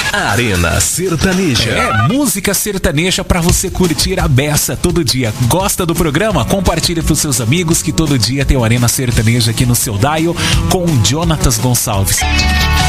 Arena Sertaneja. É música sertaneja pra você curtir a beça todo dia. Gosta do programa? Compartilhe pros seus amigos que todo dia tem o Arena Sertaneja aqui no seu dial com o Jonatas Gonçalves.